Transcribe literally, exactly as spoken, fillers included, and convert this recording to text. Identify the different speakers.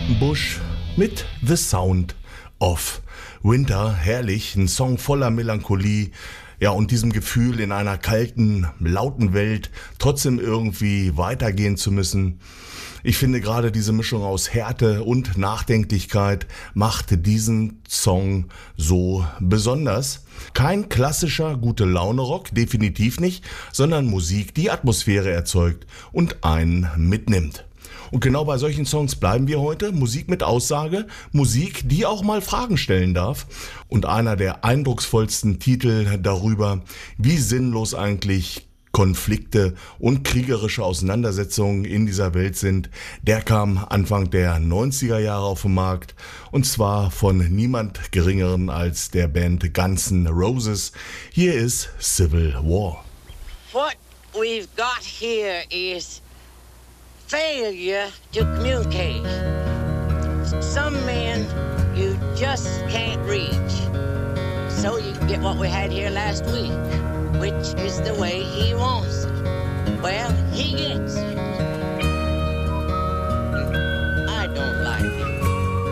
Speaker 1: Bush mit The Sound of Winter. Herrlich, ein Song voller Melancholie. Ja, und diesem Gefühl, in einer kalten, lauten Welt trotzdem irgendwie weitergehen zu müssen. Ich finde gerade diese Mischung aus Härte und Nachdenklichkeit macht diesen Song so besonders. Kein klassischer Gute-Laune-Rock, definitiv nicht, sondern Musik, die Atmosphäre erzeugt und einen mitnimmt. Und genau bei solchen Songs bleiben wir heute. Musik mit Aussage, Musik, die auch mal Fragen stellen darf. Und einer der eindrucksvollsten Titel darüber, wie sinnlos eigentlich Konflikte und kriegerische Auseinandersetzungen in dieser Welt sind, der kam Anfang der neunziger Jahre auf den Markt. Und zwar von niemand Geringeren als der Band Guns N' Roses. Hier ist Civil War.
Speaker 2: What we've got here is failure to communicate. Some men you just can't reach. So you get what we had here last week, which is the way he wants it. Well, he gets it.